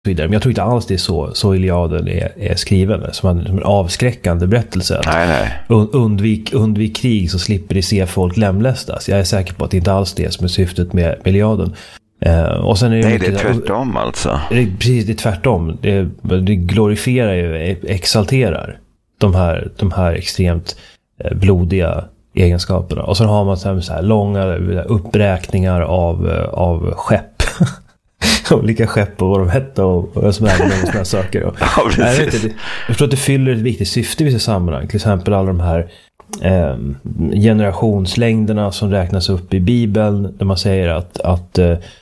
vidare. Men jag tror inte alls det är så Iliaden är skriven, som en avskräckande berättelse. Nej. Undvik krig så slipper ni se folk lemlästas. Jag är säker på att det inte alls det som är syftet med Iliaden. Och sen är det det är tvärtom alltså. Precis, det är tvärtom. Det glorifierar ju, exalterar de här extremt blodiga egenskaperna. Och sen har man så här långa uppräkningar av skepp. Olika skepp och vad de hette och sådana här saker. Jag tror att det fyller ett viktigt syfte i vissa sammanhang. Till exempel alla de här generationslängderna som räknas upp i Bibeln, där man säger att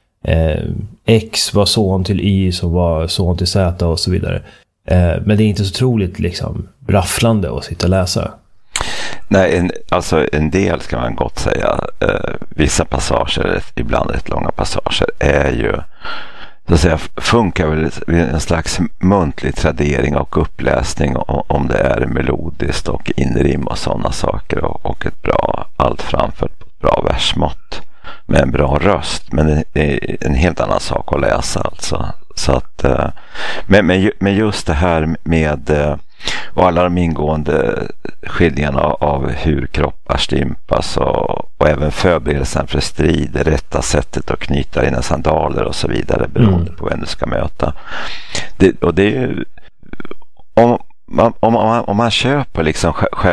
X var son till Y som var son till Z och så vidare. Men det är inte så otroligt liksom rafflande att sitta och läsa. Nej, alltså en del ska man gott säga. Vissa passager, ibland rätt långa passager, är ju så att säga, funkar väl vid en slags muntlig tradering och uppläsning om det är melodiskt och inrim och sådana saker och ett bra, allt framfört på ett bra versmått med en bra röst. Men det är en helt annan sak att läsa alltså. Så att, men just det här med och alla de ingående skildringarna av hur kroppar stympas och även förberedelsen för strid, det rätta sättet att knyta dina sandaler och så vidare beroende på vem du ska möta. Och det är ju om man köper liksom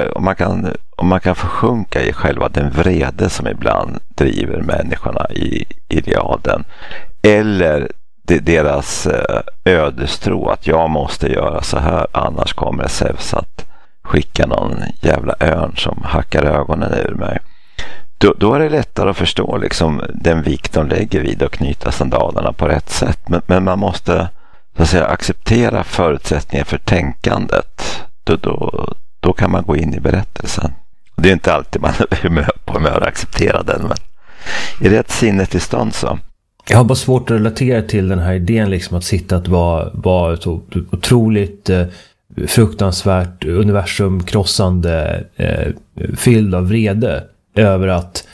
om man kan försjunka i själva den vrede som ibland driver människorna i Iliaden, eller deras ödestro att jag måste göra så här, annars kommer Zeus att skicka någon jävla örn som hackar ögonen ur mig. Då är det lättare att förstå liksom den vikt de lägger vid och knyta sandalerna på rätt sätt. Men man måste så att säga acceptera förutsättningar för tänkandet. Då kan man gå in i berättelsen. Det är inte alltid man är på med att acceptera den, men i rätt sinnetillstånd så. Jag har bara svårt att relatera till den här idén liksom att sitta att vara så otroligt fruktansvärt universumkrossande fylld av vrede över att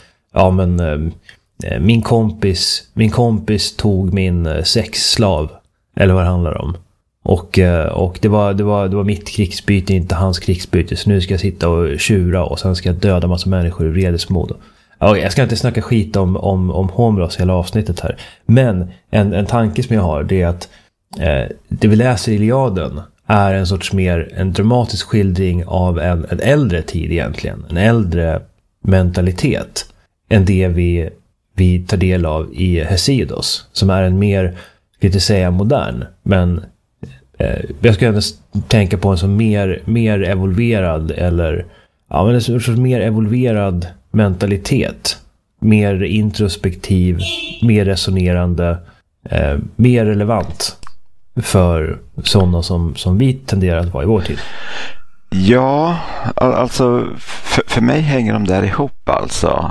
min kompis tog min sexslav, eller vad det handlar om. Och det var mitt krigsbyte, inte hans krigsbyte, så nu ska jag sitta och tjura och sen ska jag döda massa människor i vredesmod. Jag ska inte snacka skit om Homeros hela avsnittet här. Men en tanke som jag har, det är att det vi läser i Iliaden är en sorts en dramatisk skildring av en äldre tid egentligen. En äldre mentalitet än det vi tar del av i Hesiodus. Som är en mer, ska inte säga modern, men jag ska även tänka på en som mer evolverad, eller en sorts mer evolverad mentalitet, mer introspektiv, mer resonerande, mer relevant för sådana som vi tenderar att vara i vår tid. Ja, alltså för mig hänger de där ihop alltså.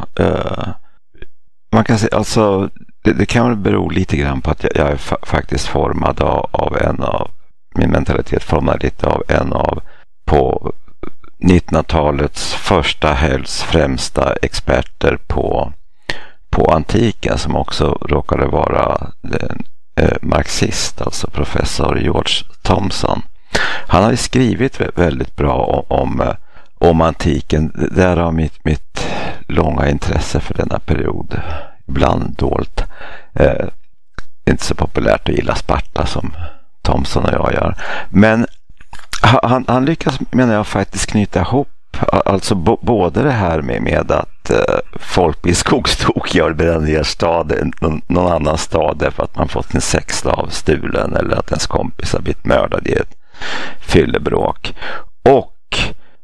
Man kan säga alltså det kan väl bero lite grann på att jag är faktiskt formad av min mentalitet formad lite av en av på 1900-talets första hälfts främsta experter på antiken, som också råkade vara marxist, alltså professor George Thomson. Han har ju skrivit väldigt bra om antiken. Där har mitt långa intresse för denna period ibland dolt. Inte så populärt att gilla Sparta som Thomson och jag gör. Men han lyckas, menar jag, faktiskt knyta ihop alltså både det här med att folk blir skogstokiga och bränner ner någon annan stad därför att man fått sin sexslav stulen, eller att ens kompis har blivit mördad i ett fyllebråk, och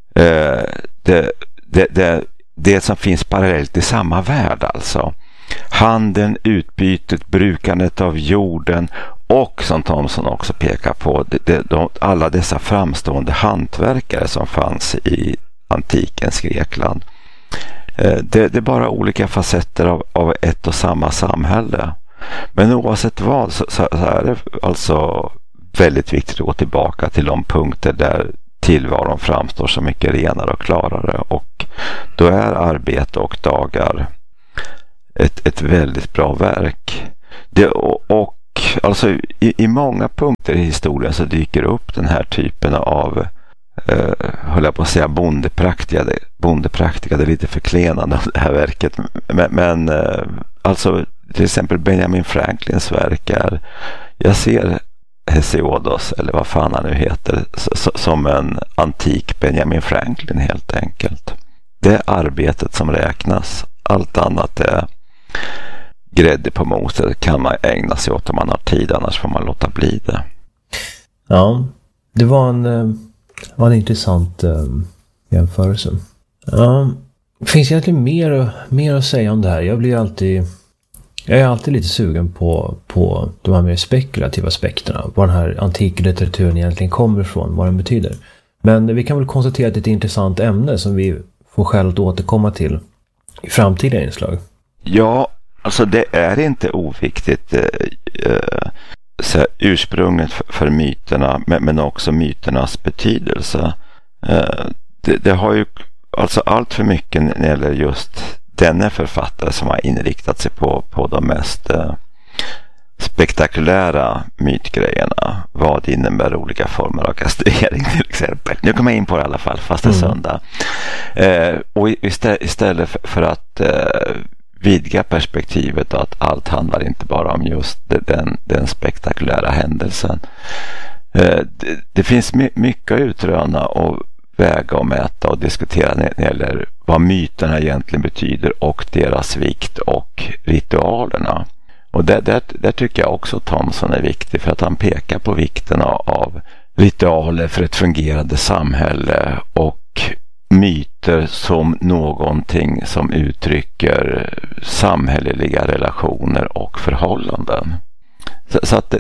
det som finns parallellt i samma värld, alltså handeln, utbytet, brukandet av jorden, och som Thomson också pekar på alla dessa framstående hantverkare som fanns i antikens Grekland. Det är bara olika facetter av ett och samma samhälle. Men oavsett vad så är det alltså väldigt viktigt att gå tillbaka till de punkter där tillvaron framstår så mycket renare och klarare, och då är arbete och dagar ett väldigt bra verk. Och alltså i många punkter i historien så dyker upp den här typen av höll jag på att säga bondepraktiga, det är lite förklenande av det här verket, men alltså till exempel Benjamin Franklins verk är, jag ser Hesiodos, eller vad fan han nu heter, som en antik Benjamin Franklin helt enkelt. Det är arbetet som räknas, allt annat är grädde på moset, kan man ägna sig åt om man har tid, annars får man låta bli det. Ja, det var en intressant jämförelse. Ja, det finns egentligen mer att säga om det här. Jag är alltid lite sugen på de här mer spekulativa aspekterna. Var den här antiklitteraturen egentligen kommer ifrån, vad den betyder. Men vi kan väl konstatera att det är ett intressant ämne som vi får skäl att återkomma till i framtida inslag. Ja, alltså det är inte oviktigt så ursprunget för myterna, men också myternas betydelse. Det har ju alltså allt för mycket när det gäller just denne författare som har inriktat sig på de mest spektakulära mytgrejerna. Vad innebär olika former av kastrering till exempel. Nu kommer jag in på det i alla fall, fast det är söndag. Och istället för att vidga perspektivet att allt handlar inte bara om just den spektakulära händelsen. Det finns mycket att utröna och väga och mäta och diskutera när det gäller vad myterna egentligen betyder och deras vikt och ritualerna. Och där tycker jag också Thomson är viktig, för att han pekar på vikten av ritualer för ett fungerande samhälle och myter som någonting som uttrycker samhälleliga relationer och förhållanden. Så att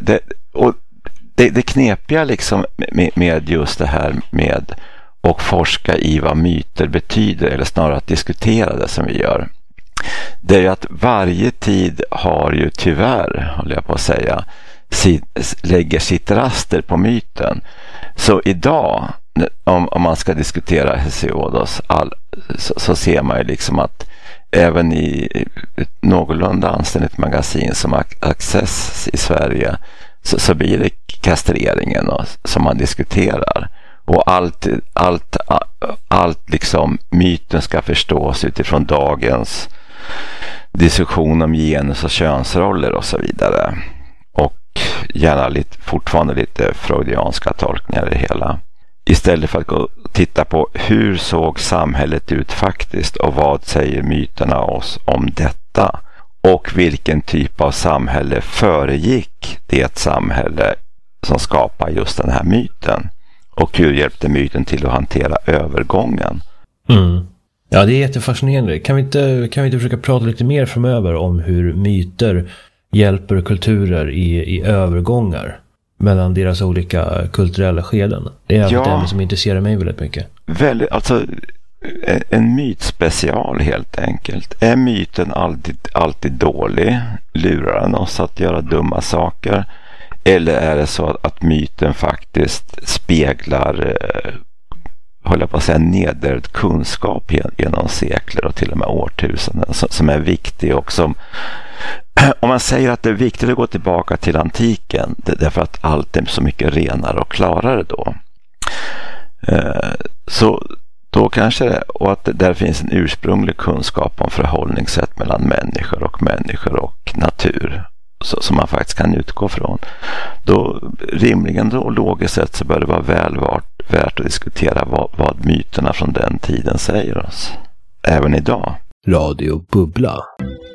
det knepiga liksom med just det här med och forska i vad myter betyder, eller snarare att diskutera det som vi gör, det är ju att varje tid har ju tyvärr, håller jag på att säga, lägger sitt raster på myten. Så idag, om man ska diskutera Hesiodos, så ser man ju liksom att även i ett någorlunda anständigt magasin som Access i Sverige så blir det kastreringen som man diskuterar. Och allt liksom myten ska förstås utifrån dagens diskussion om genus och könsroller och så vidare. Och gärna fortfarande lite freudianska tolkningar i det hela. Istället för att gå och titta på hur såg samhället ut faktiskt och vad säger myterna oss om detta. Och vilken typ av samhälle föregick det samhälle som skapar just den här myten. Och hur hjälpte myten till att hantera övergången? Ja, det är jättefascinerande. Kan vi inte försöka prata lite mer framöver om hur myter hjälper kulturer i övergångar mellan deras olika kulturella skeden? Det är ett ämne som intresserar mig väldigt mycket. Alltså en mytspecial helt enkelt. Är myten alltid dålig? Lurar den oss att göra dumma saker? Eller är det så att myten faktiskt speglar, håller på att säga, nedärvd kunskap genom sekler och till och med årtusenden som är viktig, och som, om man säger att det är viktigt att gå tillbaka till antiken, därför att allt är så mycket renare och klarare då. Så då kanske det, och att där finns en ursprunglig kunskap om förhållningssätt mellan människor och natur, som man faktiskt kan utgå från. Då rimligen och logiskt sett så bör det vara väl värt att diskutera vad myterna från den tiden säger oss även idag. Radio Bubbla.